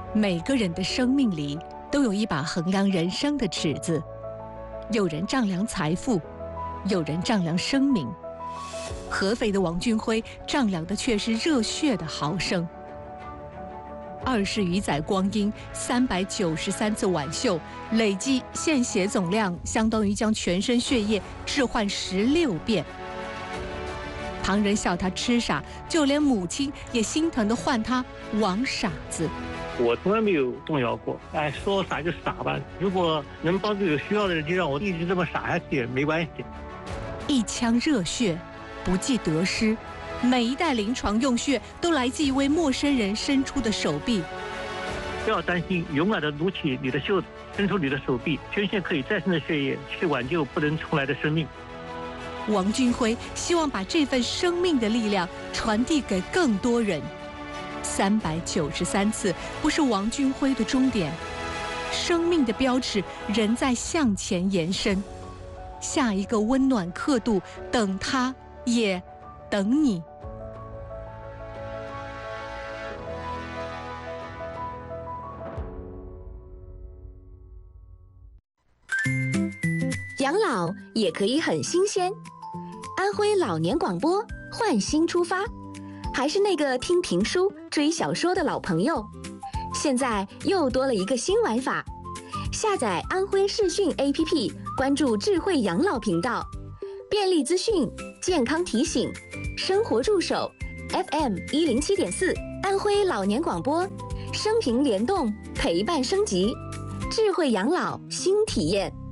每个人的生命里都有一把衡量人生的尺子，有人丈量财富，有人丈量生命。合肥的王俊辉丈量的却是热血的毫升。20余载光阴，393次挽袖，累计献血总量相当于将全身血液置换16遍。旁人笑他痴傻，就连母亲也心疼地唤他王傻子。 我从来没有动摇过，说傻就傻吧。如果能帮助有需要的人，就让我一直这么傻下去也没关系。 一腔热血，不计得失，每一袋临床用血都来自一位陌生人伸出的手臂。 不要担心，勇敢地撸起你的袖子，伸出你的手臂，捐献可以再生的血液，去挽救不能重来的生命。 王俊辉希望把这份生命的力量传递给更多人。393次不是王俊辉的终点，生命的标尺仍在向前延伸。下一个温暖刻度，等他，也等你。 养老也可以很新鲜。安徽老年广播换新出发，还是那个听评书、追小说的老朋友，现在又多了一个新玩法。下载安徽视讯 APP， 关注智慧养老频道，便利资讯、健康提醒、生活助手 FM107.4， 安徽老年广播，生平联动，陪伴升级，智慧养老新体验。